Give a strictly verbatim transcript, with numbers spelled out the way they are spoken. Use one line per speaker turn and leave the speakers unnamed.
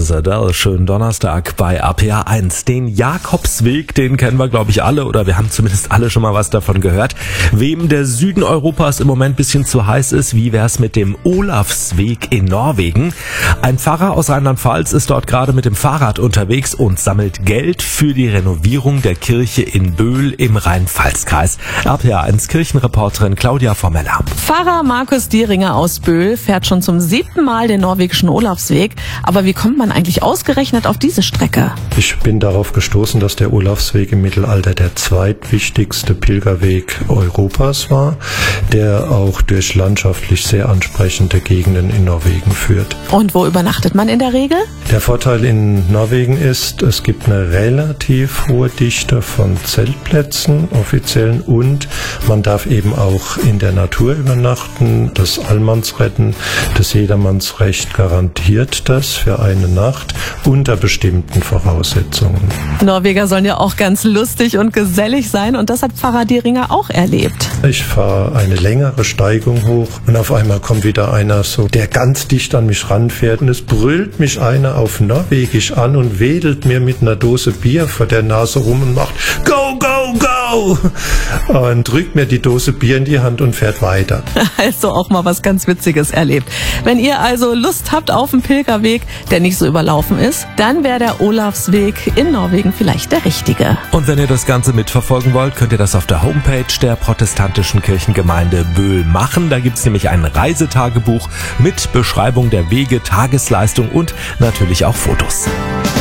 ist Adele. Schönen Donnerstag bei R P R eins. Den Jakobsweg, den kennen wir, glaube ich, alle, oder wir haben zumindest alle schon mal was davon gehört. Wem der Süden Europas im Moment ein bisschen zu heiß ist, wie wär's mit dem Olavsweg in Norwegen? Ein Pfarrer aus Rheinland-Pfalz ist dort gerade mit dem Fahrrad unterwegs und sammelt Geld für die Renovierung der Kirche in Böhl im Rhein-Pfalz-Kreis. R P R eins Kirchenreporterin Claudia Formeller.
Pfarrer Markus Dieringer aus Böhl fährt schon zum siebten Mal den norwegischen Olavsweg. Aber wie kommt man eigentlich ausgerechnet auf diese Strecke?
Ich bin darauf gestoßen, dass der Olavsweg im Mittelalter der zweitwichtigste Pilgerweg Europas war, der auch durch landschaftlich sehr ansprechende Gegenden in Norwegen führt.
Und wo übernachtet man in der Regel?
Der Vorteil in Norwegen ist, es gibt eine relativ hohe Dichte von Zeltplätzen, offiziellen, und man darf eben auch in der Natur übernachten. Das Allmannsretten, das Jedermannsrecht garantiert das für eine Nacht unter bestimmten Voraussetzungen.
Norweger sollen ja auch ganz lustig und gesellig sein, und das hat Pfarrer Dieringer auch erlebt.
Ich fahre eine längere Steigung hoch und auf einmal kommt wieder einer so, der ganz dicht an mich ranfährt, und es brüllt mich einer auf Norwegisch an und wedelt mir mit einer Dose Bier vor der Nase rum und macht Go, go, go! Und drückt mir die Dose Bier in die Hand und fährt weiter.
Also auch mal was ganz Witziges erlebt. Wenn ihr also Lust habt auf einen Pilgerweg, der nicht so überlaufen ist, dann wäre der Olavsweg in Norwegen vielleicht der richtige.
Und wenn ihr das Ganze mitverfolgen wollt, könnt ihr das auf der Homepage der protestantischen Kirchengemeinde Böhl machen. Da gibt's nämlich ein Reisetagebuch mit Beschreibung der Wege, Tagesleistung und natürlich auch Fotos.